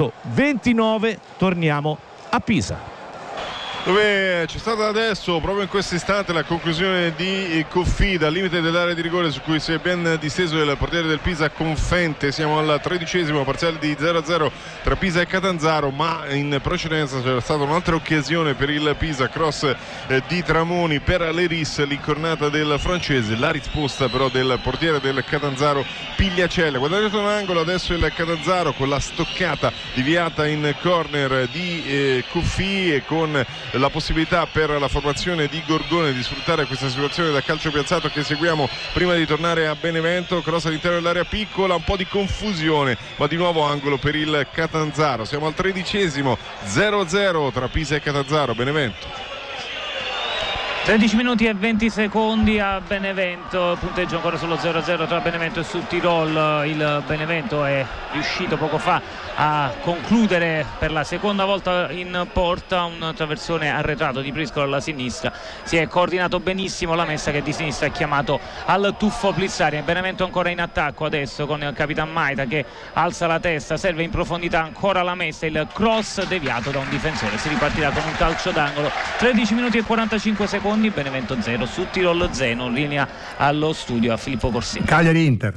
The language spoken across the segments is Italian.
minuto 29 torniamo a Pisa, dove c'è stata adesso, proprio in questo istante, la conclusione di Coffì dal limite dell'area di rigore, su cui si è ben disteso il portiere del Pisa Confente. Siamo al 13° parziale di 0-0 tra Pisa e Catanzaro, ma in precedenza c'era stata un'altra occasione per il Pisa, cross di Tramoni per Leris, l'incornata del francese, la risposta però del portiere del Catanzaro Pigliacella. Guadagnato un angolo adesso il Catanzaro con la stoccata deviata in corner di Coffì, e con la possibilità per la formazione di Gorgone di sfruttare questa situazione da calcio piazzato che seguiamo prima di tornare a Benevento. Cross all'interno dell'area piccola, un po' di confusione, ma di nuovo angolo per il Catanzaro. Siamo al 13°, 0-0 tra Pisa e Catanzaro. Benevento. 13 minuti e 20 secondi a Benevento, punteggio ancora sullo 0-0 tra Benevento e Südtirol. Il Benevento è riuscito poco fa a concludere per la seconda volta in porta un traversone arretrato di Priscolo alla sinistra. Si è coordinato benissimo la Messa, che di sinistra ha chiamato al tuffo Plizzari. Benevento ancora in attacco adesso con il Capitan Maita che alza la testa, serve in profondità ancora la Messa, il cross deviato da un difensore. Si ripartirà con un calcio d'angolo. 13 minuti e 45 secondi, Benevento 0, Südtirol 0. Linea allo studio a Filippo Corsini. Cagliari-Inter,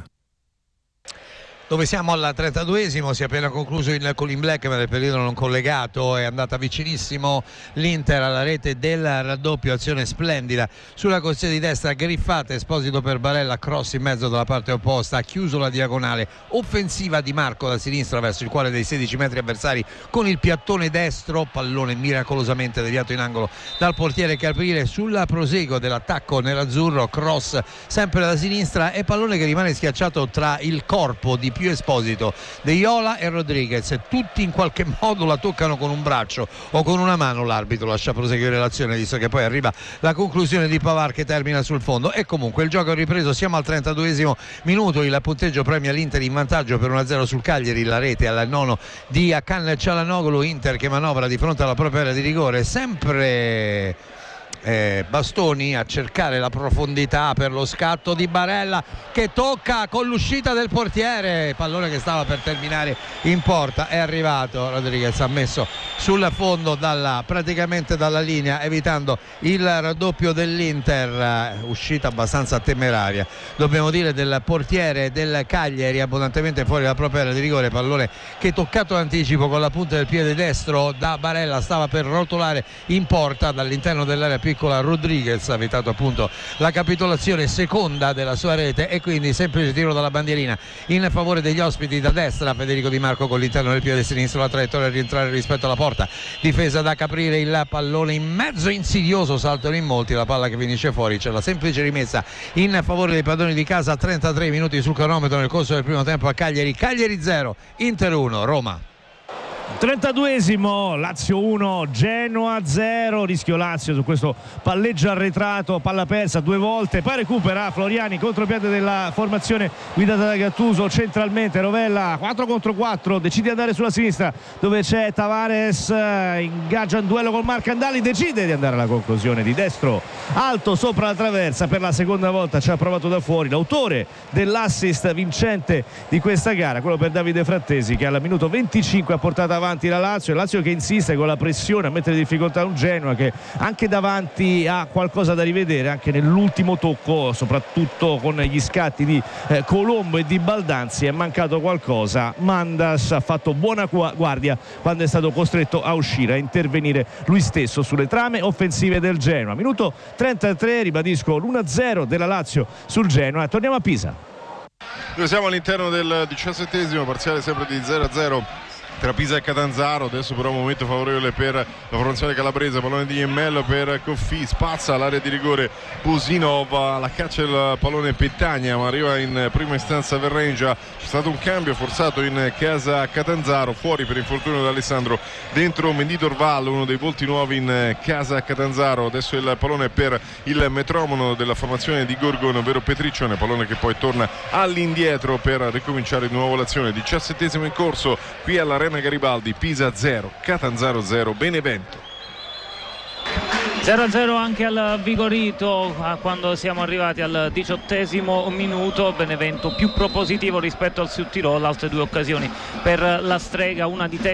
dove siamo al 32°, si è appena concluso il Colin Black, ma nel periodo non collegato è andata vicinissimo l'Inter alla rete del raddoppio. Azione splendida sulla corsia di destra, Griffate, Esposito per Barella, cross in mezzo dalla parte opposta, ha chiuso la diagonale offensiva di Marco da sinistra verso il quale dei 16 metri avversari con il piattone destro, pallone miracolosamente deviato in angolo dal portiere Caprile. Sul proseguo dell'attacco nerazzurro, cross sempre da sinistra e pallone che rimane schiacciato tra il corpo di più Esposito, De Iola e Rodriguez. Tutti in qualche modo la toccano con un braccio o con una mano. L'arbitro lascia proseguire l'azione, visto che poi arriva la conclusione di Pavard che termina sul fondo. E comunque il gioco è ripreso, siamo al 32° minuto, il punteggio premia l'Inter in vantaggio per 1-0 sul Cagliari. La rete al 9° di Hakan Çalhanoğlu, Inter che manovra di fronte alla propria area di rigore, sempre Bastoni a cercare la profondità per lo scatto di Barella che tocca con l'uscita del portiere, pallone che stava per terminare in porta. È arrivato Rodriguez, ha messo sul fondo praticamente dalla linea, evitando il raddoppio dell'Inter. Uscita abbastanza temeraria, dobbiamo dire, del portiere del Cagliari, abbondantemente fuori dalla propria area di rigore. Pallone che, toccato anticipo con la punta del piede destro da Barella, stava per rotolare in porta dall'interno dell'area piccola. Rodriguez ha evitato appunto la capitolazione seconda della sua rete, e quindi semplice tiro dalla bandierina in favore degli ospiti da destra. Federico Di Marco con l'interno del piede sinistro, la traiettoria a rientrare rispetto alla porta, difesa da Caprile, il pallone in mezzo insidioso, saltano in molti, la palla che finisce fuori. C'è la semplice rimessa in favore dei padroni di casa. 33 minuti sul cronometro nel corso del primo tempo a Cagliari 0, Inter 1, Roma. 32°, Lazio 1, Genoa 0. Rischio Lazio su questo palleggio arretrato, palla persa due volte, poi recupera Floriani, contropiede della formazione guidata da Gattuso. Centralmente Rovella 4 contro 4, decide di andare sulla sinistra dove c'è Tavares, ingaggia un duello con Marcandali, decide di andare alla conclusione di destro alto sopra la traversa. Per la seconda volta ci ha provato da fuori l'autore dell'assist vincente di questa gara, quello per Davide Frattesi, che al minuto 25 ha portato avanti la Lazio che insiste con la pressione a mettere in difficoltà un Genoa che anche davanti ha qualcosa da rivedere, anche nell'ultimo tocco, soprattutto con gli scatti di Colombo e di Baldanzi è mancato qualcosa. Mandas ha fatto buona guardia quando è stato costretto a uscire, a intervenire lui stesso sulle trame offensive del Genoa. Minuto 33, ribadisco l'1-0 della Lazio sul Genoa. Torniamo a Pisa. Noi siamo all'interno del 17° parziale, sempre di 0-0 tra Pisa e Catanzaro. Adesso però un momento favorevole per la formazione calabrese, pallone di Emmello per Coffì, spazza all'area di rigore Pusinova, la caccia il pallone Petagna, ma arriva in prima istanza Verrengia. C'è stato un cambio forzato in casa Catanzaro, fuori per infortunio da Alessandro, dentro Mendy Dorval, uno dei volti nuovi in casa Catanzaro. Adesso il pallone per il metronomo della formazione di Gorgon, ovvero Petriccione, pallone che poi torna all'indietro per ricominciare di nuovo l'azione. 17° in corso qui all'Arena Garibaldi. Pisa 0, Catanzaro 0, Benevento 0-0 anche al Vigorito quando siamo arrivati al 18° minuto. Benevento più propositivo rispetto al Südtirol, altre due occasioni per la Strega, una di testa